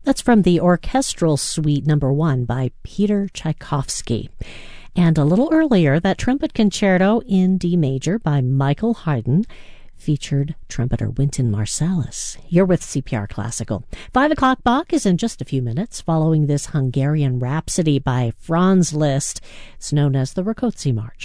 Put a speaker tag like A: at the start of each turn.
A: That's from the Orchestral Suite No. 1 by Peter Tchaikovsky. And a little earlier, that trumpet concerto in D major by Michael Haydn featured trumpeter Wynton Marsalis. You're with CPR Classical. 5 o'clock Bach is in just a few minutes, following this Hungarian Rhapsody by Franz Liszt. It's known as the Rákóczi March.